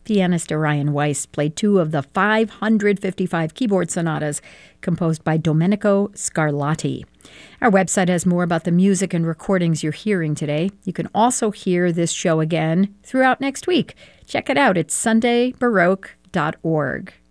Pianist Orion Weiss played 2 of the 555 keyboard sonatas composed by Domenico Scarlatti. Our website has more about the music and recordings you're hearing today. You can also hear this show again throughout next week. Check it out at sundaybaroque.org.